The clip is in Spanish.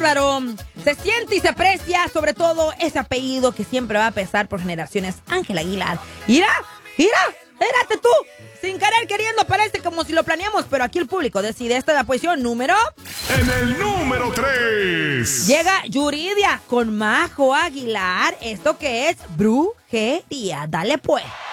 bárbaro! Se siente y se aprecia, sobre todo, ese apellido que siempre va a pesar por generaciones. Ángel Aguilar. ¡Mira! ¡Espérate tú! Sin querer queriendo, parece como si lo planeamos, pero aquí el público decide. Esta es la posición número... En el número 3. Llega Yuridia con Majo Aguilar. ¿Esto qué es? Brujería. Dale pues.